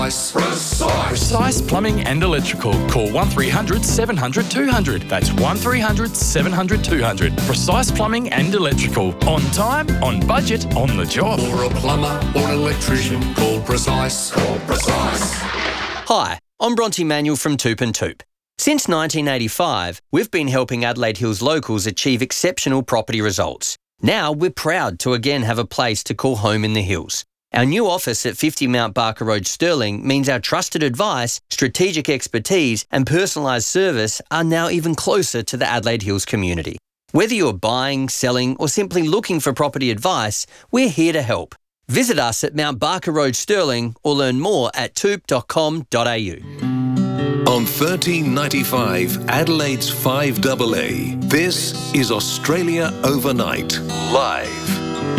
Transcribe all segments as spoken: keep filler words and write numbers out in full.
Precise. Precise Plumbing and Electrical. Call one three hundred seven hundred two hundred. That's one three hundred seven hundred two hundred. Precise Plumbing and Electrical. On time, on budget, on the job. For a plumber or an electrician, call Precise. Call Precise. Hi, I'm Bronte Manuel from Toop and Toop. Since nineteen eighty-five, we've been helping Adelaide Hills locals achieve exceptional property results. Now we're proud to again have a place to call home in the hills. Our new office at fifty Mount Barker Road, Stirling, means our trusted advice, strategic expertise and personalised service are now even closer to the Adelaide Hills community. Whether you're buying, selling or simply looking for property advice, we're here to help. Visit us at Mount Barker Road, Stirling or learn more at toop dot com dot a u. On thirteen ninety-five, Adelaide's five A A, this is Australia Overnight, live.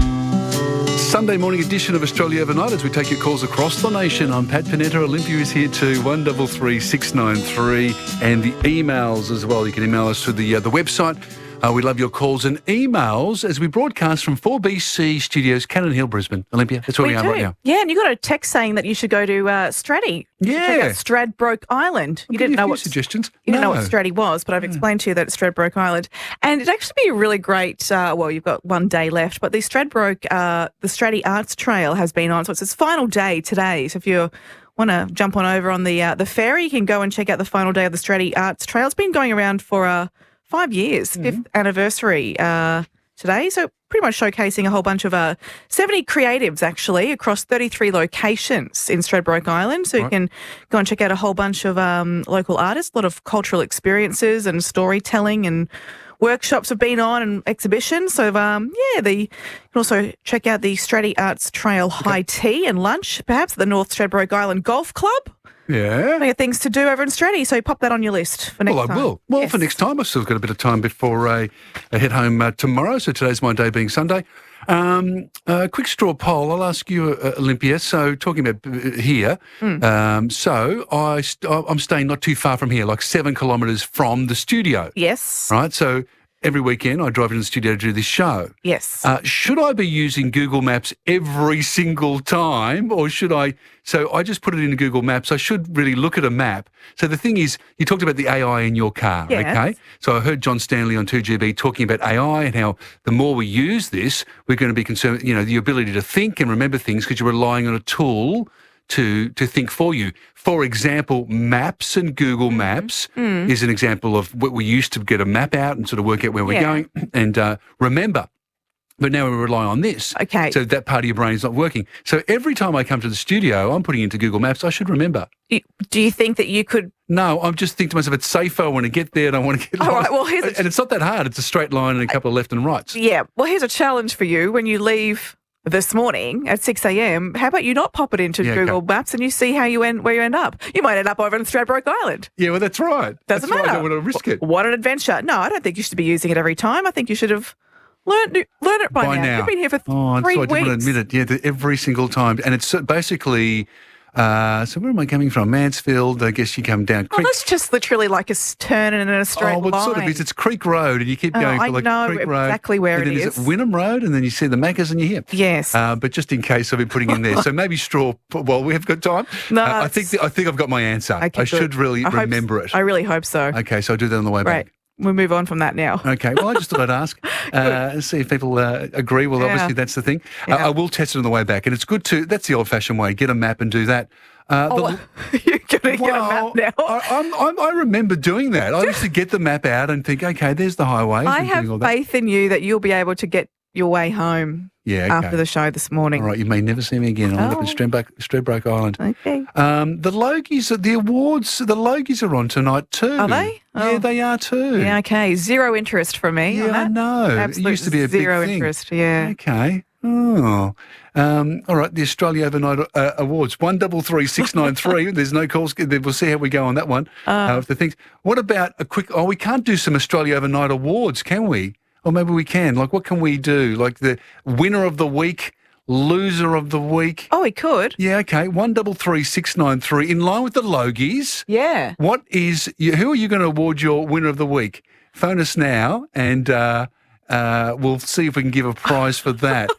Sunday morning edition of Australia Overnight as we take your calls across the nation. I'm Pat Panetta. Olympia is here too, one three three six nine three, and the emails as well. You can email us through the uh, the website. Uh, we love your calls and emails as we broadcast from four B C Studios, Cannon Hill, Brisbane. Olympia, that's where we, we are do. right now. Yeah, and you got a text saying that you should go to uh, Stratty. You Yeah. check out Stradbroke Island. I'll You give didn't you a know few what suggestions. You didn't know No. what Stratty was, but I've explained to you that it's Stradbroke Island, and it'd actually be a really great. Uh, well, you've got one day left, but the Stradbroke, uh, the Stratty Arts Trail has been on, so it's its final day today. So if you want to jump on over on the uh, the ferry, you can go and check out the final day of the Stratty Arts Trail. It's been going around for uh, five years, Mm-hmm. fifth anniversary uh, today. So pretty much showcasing a whole bunch of uh, seventy creatives actually across thirty-three locations in Stradbroke Island. So you Right. can go and check out a whole bunch of um, local artists, a lot of cultural experiences and storytelling and workshops have been on and exhibitions. So, um, yeah, the, you can also check out the Stratty Arts Trail High Tea and Lunch, perhaps at the North Stradbroke Island Golf Club. Yeah. Plenty of things to do over in Stratty, so pop that on your list for next Well, I time. will. Well, Yes. for next time, I've still got a bit of time before I, I head home uh, tomorrow. So today's my day being Sunday. Um, uh, quick straw poll. I'll ask you, uh, Olympia. So talking about uh, here, Mm. um, so I st- I'm staying not too far from here, like seven kilometres from the studio. Yes. Right. So every weekend I drive into the studio to do this show. Yes. Uh, should I be using Google Maps every single time, or should I? So I just put it into Google Maps. I should really look at a map. So the thing is, you talked about the A I in your car, Yes. okay? So I heard John Stanley on two G B talking about A I and how the more we use this, we're going to be concerned, you know, the ability to think and remember things because you're relying on a tool to to think for you. For example, Maps and Google Maps Mm. is an example of what we used to get a map out and sort of work out where we're Yeah. going and uh, remember. But now we rely on this. Okay. So that part of your brain is not working. So every time I come to the studio, I'm putting into Google Maps, I should remember. You- Do you think that you could? No, I'm just thinking to myself, it's safer. I want to get there and I want to get All lost. right, well, here's a- And it's not that hard. It's a straight line and a couple of left and rights. Yeah. Well, here's a challenge for you. When you leave this morning at six a.m., how about you not pop it into Yeah, Google okay. Maps and you see how you end, where you end up? You might end up over in Stradbroke Island. Yeah, well, that's right. Doesn't that's right. I matter. don't want to risk it. What an adventure! No, I don't think you should be using it every time. I think you should have learned learned it by, By now. You've been here for th- Oh, three so I didn't want to weeks. admit it. Yeah, the, every single time. And it's so- basically, uh, so where am I coming from? Mansfield, I guess you come down Oh, Creek. that's just literally like a s- turn in a straight Oh, well, it line. sort of is. It's Creek Road, and you keep Oh, going I for like know Creek Road. exactly where and it then is. it Wynnum Road, and then you see the Maccas and you're here. Yes. Uh, but just in case I've been putting in there, so maybe straw. Well, we have got time. No, Uh, I it's- think the, I think I've got my answer. Okay, I good. should really I hope remember s- it. I really hope so. Okay, so I'll do that on the way Right. back. We'll move on from that now. Okay, well, I just thought I'd ask, uh, see if people uh, agree. Well, Yeah. obviously that's the thing. Uh, Yeah. I will test it on the way back, and it's good to. That's the old-fashioned way. Get a map and do that. Uh, Oh, the- you're going to get a well, map now. I, I'm, I'm, I remember doing that. I used to get the map out and think, okay, there's the highways. I and have doing all that. faith in you that you'll be able to get your way home Yeah, okay. after the show this morning. All right, you may never see me again. I'll end up in Oh. Stradbroke, Stradbroke Island. Okay. Um, the Logies, the awards, the Logies are on tonight too. Are they? Yeah, Oh. they are too. Yeah, okay. Zero interest from me. on Yeah, I that. know. Absolute it used to be a zero big thing. interest. Yeah. Okay. Oh. Um, all right, the Australia Overnight uh, Awards, one double three six nine three. There's no calls. We'll see how we go on that one. Uh, if the things. What about a quick? Oh, we can't do some Australia Overnight Awards, can we? Or maybe we can. Like, what can we do? Like the winner of the week, loser of the week. Oh, he could. Yeah, okay. One double three six nine three. In line with the Logies. Yeah. What is? Who are you going to award your winner of the week? Phone us now, and uh, uh, we'll see if we can give a prize for that.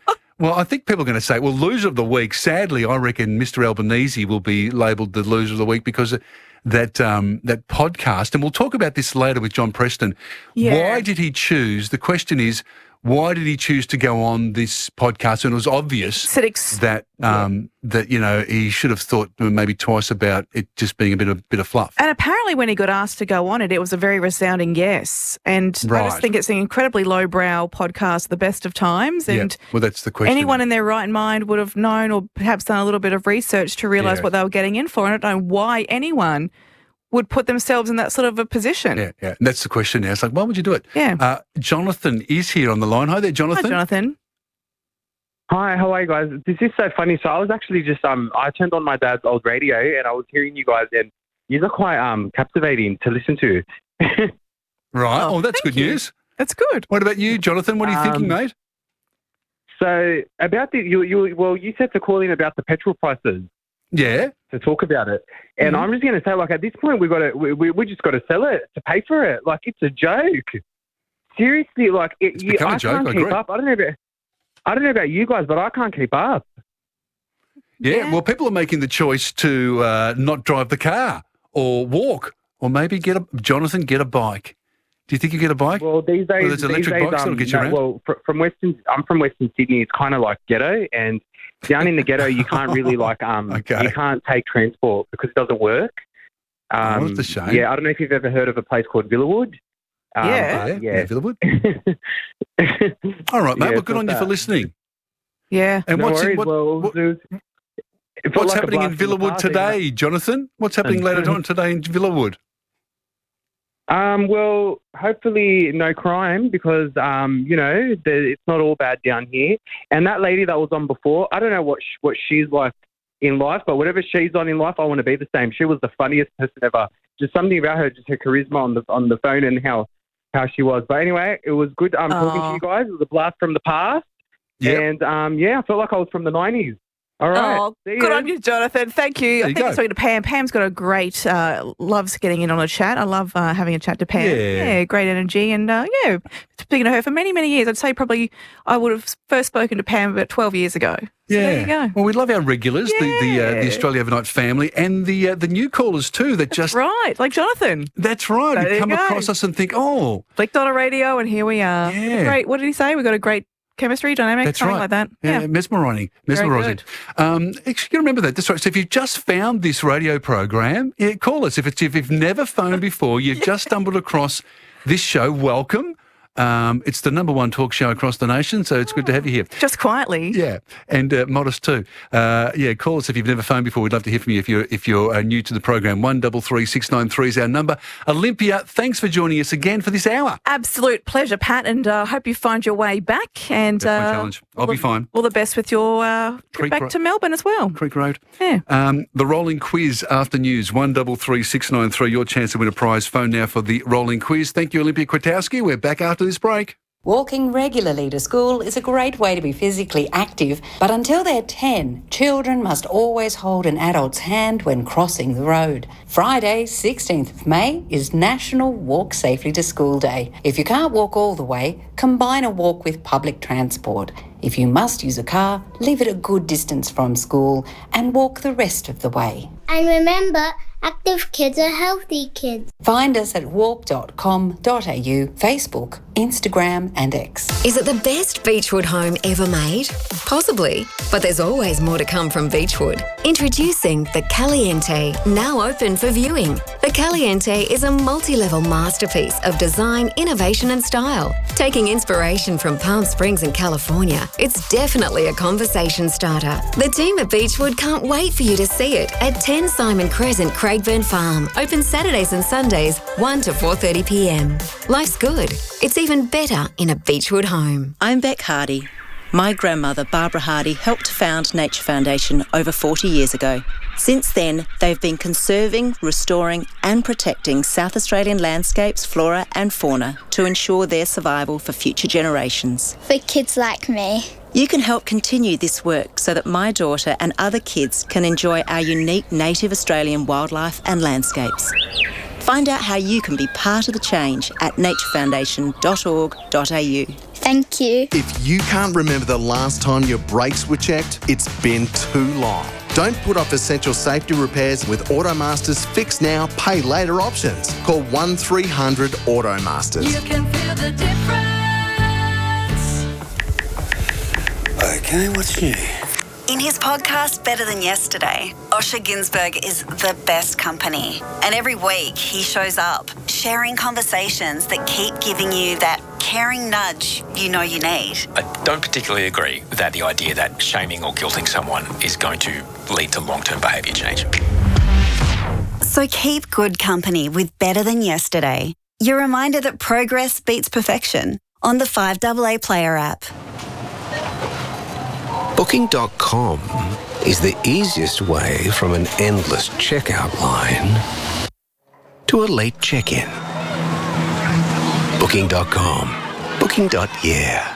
Well, I think people are going to say, well, loser of the week. Sadly, I reckon Mister Albanese will be labelled the loser of the week because of that um, that podcast. And we'll talk about this later with John Preston. Yeah. Why did he choose? The question is, why did he choose to go on this podcast? And it was obvious Said ex- that um, that you know he should have thought maybe twice about it just being a bit of bit of fluff. And apparently when he got asked to go on it, it was a very resounding yes. And I Right. just think it's an incredibly lowbrow podcast, the best of times. And yeah. Well, that's the question. anyone in their right mind would have known or perhaps done a little bit of research to realise Yeah. what they were getting in for. And I don't know why anyone would put themselves in that sort of a position. Yeah, yeah. And that's the question now. It's like, why would you do it? Yeah. Uh, Jonathan is here on the line. Hi there, Hi, Jonathan. Jonathan. Hi, how are you guys? This is so funny. So I was actually just um I turned on my dad's old radio and I was hearing you guys, and you are quite um captivating to listen to. Right. Oh, Oh, that's thank good you. news. That's good. What about you, Jonathan? What are you thinking, Um, mate? So about the you you well you said to call in about the petrol prices Yeah. to talk about it, and Mm-hmm. I'm just going to say, like, at this point we got to we, we we just got to sell it to pay for it. Like, it's a joke. Seriously, like it, It's you, become a I joke, can't I keep agree. up. I don't know about I don't know about you guys, but I can't keep up. Yeah. Yeah. Well, people are making the choice to uh, not drive the car or walk or maybe get a Jonathan get a bike. Do you think you get a bike? Well, these days, there's these electric days, bikes that'll um, get you no, around. well, fr- from Western, I'm from Western Sydney. It's kind of like ghetto, and down in the ghetto, you can't really like, um, Okay. you can't take transport because it doesn't work. Um, Oh, that's a shame. Yeah, I don't know if you've ever heard of a place called Villawood. Um, Yeah. yeah. but Yeah. Villawood. yeah. All right, mate. Yeah, well, good it's on not you for that. listening. Yeah. And no what's in, worries. what, well, what- it was- it felt what's like a happening in blast from the Villawood past, even though- today, Jonathan? What's happening later on today in Villawood? Um, well, hopefully no crime because, um, you know, the, it's not all bad down here. And that lady that was on before, I don't know what sh- what she's like in life, but whatever she's on in life, I want to be the same. She was the funniest person ever. Just something about her, just her charisma on the on the phone and how, how she was. But anyway, it was good um, talking Aw. to you guys. It was a blast from the past. Yep. And, um, yeah, I felt like I was from the nineties. All right. Oh, See good ya. on you, Jonathan. Thank you. There I you think go. I was talking to Pam. Pam's got a great, uh, loves getting in on a chat. I love uh, having a chat to Pam. Yeah. great energy. And, uh, yeah, speaking to her for many, many years. I'd say probably I would have first spoken to Pam about twelve years ago. So Yeah. there you go. Well, we love our regulars, the the, uh, the Yeah. Australia Overnight family, and the uh, the new callers too. That just Right, like Jonathan. that's right. There who you come go. across us and think, oh, Clicked on a radio and here we are. Yeah. Great. What did he say? We got a great chemistry, dynamic, that's something right. like that. Yeah, Yeah. mesmerising, Very mesmerising. good. Um, actually, you remember that. That's right. So if you've just found this radio program, yeah, call us. If it's if you've never phoned before, you've just stumbled across this show. Welcome. Um, it's the number one talk show across the nation, so it's good to have you here. Just quietly. Yeah, and uh, modest too. Uh, yeah, call us if you've never phoned before. We'd love to hear from you if you're if you're uh, new to the program. One double three six nine three is our number. Olympia, thanks for joining us again for this hour. Absolute pleasure, Pat, and uh, hope you find your way back. And That's my uh, challenge. I'll all be the- fine. All the best with your uh, trip Creek back Ro- to Melbourne as well. Creek Road. Yeah. Um, the rolling quiz after news. One double three six nine three. Your chance to win a prize. Phone now for the rolling quiz. Thank you, Olympia Kwiatkowski. We're back after this break. Walking regularly to school is a great way to be physically active, but until they're ten, children must always hold an adult's hand when crossing the road. Friday, sixteenth of May, is National Walk Safely to School Day. If you can't walk all the way, combine a walk with public transport. If you must use a car, leave it a good distance from school and walk the rest of the way. And remember, active kids are healthy kids. Find us at walk dot com dot a u, Facebook, Instagram and X. Is it the best Beechwood home ever made? Possibly, but there's always more to come from Beechwood. Introducing the Caliente, now open for viewing. The Caliente is a multi-level masterpiece of design, innovation and style. Taking inspiration from Palm Springs in California, it's definitely a conversation starter. The team at Beechwood can't wait for you to see it at ten Simon Crescent, Craigburn Farm. Open Saturdays and Sundays, one to four thirty p m. Life's good. It's even better in a Beechwood home. I'm Beck Hardy. My grandmother, Barbara Hardy, helped found Nature Foundation over forty years ago. Since then, they've been conserving, restoring and protecting South Australian landscapes, flora and fauna to ensure their survival for future generations. For kids like me. You can help continue this work so that my daughter and other kids can enjoy our unique native Australian wildlife and landscapes. Find out how you can be part of the change at nature foundation dot org dot a u. Thank Thank you. If you can't remember the last time your brakes were checked, it's been too long. Don't put off essential safety repairs with Automaster's Fix Now, Pay Later options. Call one three hundred Automasters. You can feel the difference. Okay, what's new? In his podcast, Better Than Yesterday, Osher Günsberg is the best company. And every week he shows up, sharing conversations that keep giving you that caring nudge you know you need. I don't particularly agree with that, the idea that shaming or guilting someone is going to lead to long-term behaviour change. So keep good company with Better Than Yesterday. Your reminder that progress beats perfection on the five A A Player app. Booking dot com is the easiest way from an endless checkout line to a late check-in. Booking dot com. Booking. Yeah.